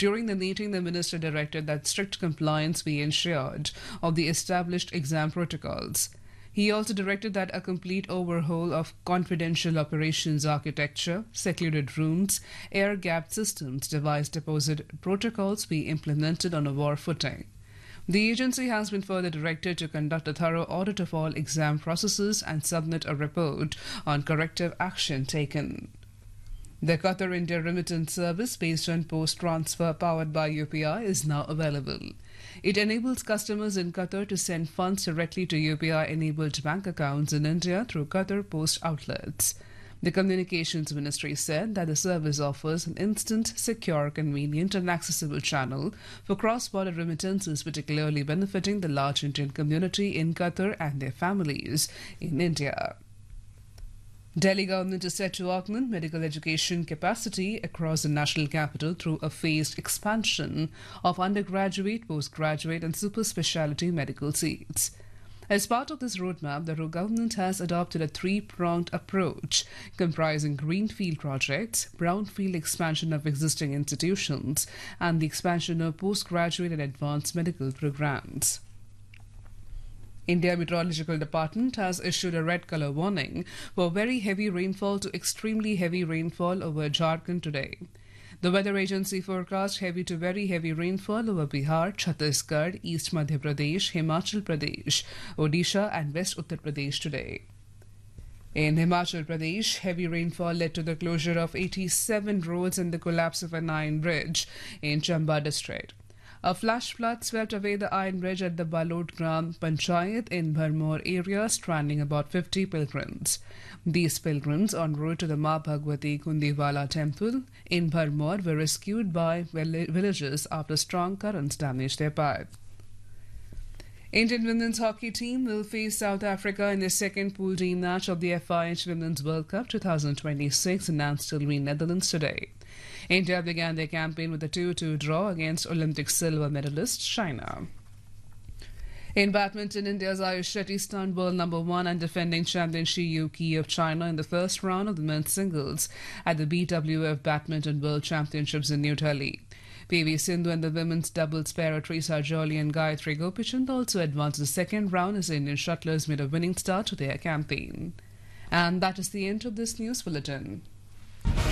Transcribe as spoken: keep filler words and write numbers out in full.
During the meeting, the minister directed that strict compliance be ensured of the established exam protocols. He also directed that a complete overhaul of confidential operations architecture, secluded rooms, air-gapped systems, device deposit protocols be implemented on a war footing. The agency has been further directed to conduct a thorough audit of all exam processes and submit a report on corrective action taken. The Qatar India remittance service based on post transfer powered by U P I is now available. It enables customers in Qatar to send funds directly to U P I-enabled bank accounts in India through Qatar Post outlets. The Communications Ministry said that the service offers an instant, secure, convenient and accessible channel for cross-border remittances, particularly benefiting the large Indian community in Qatar and their families in India. Delhi government is set to augment medical education capacity across the national capital through a phased expansion of undergraduate, postgraduate and super specialty medical seats. As part of this roadmap, the government has adopted a three-pronged approach comprising greenfield projects, brownfield expansion of existing institutions, and the expansion of postgraduate and advanced medical programs. India Meteorological Department has issued a red color warning for very heavy rainfall to extremely heavy rainfall over Jharkhand today. The weather agency forecast heavy to very heavy rainfall over Bihar, Chhattisgarh, East Madhya Pradesh, Himachal Pradesh, Odisha and West Uttar Pradesh today. In Himachal Pradesh, heavy rainfall led to the closure of eighty-seven roads and the collapse of an iron bridge in Chamba district. A flash flood swept away the iron bridge at the Balod Gram Panchayat in Bharmor area, stranding about fifty pilgrims. These pilgrims, en route to the Ma Bhagwati Kundiwala temple in Bharmor, were rescued by villagers after strong currents damaged their path. Indian women's hockey team will face South Africa in the second Pool D match of the F I H Women's World Cup twenty twenty-six in Amstelveen, Netherlands today. India began their campaign with a two two draw against Olympic silver medalist China. In badminton, India's Ayush Shetty stunned world number one and defending champion Shi Yuqi of China in the first round of the men's singles at the B W F Badminton World Championships in New Delhi. P V Sindhu and the women's doubles pair of Teresa Jolie and Gayatri Gopichand also advanced to the second round as the Indian shuttlers made a winning start to their campaign. And that is the end of this news bulletin.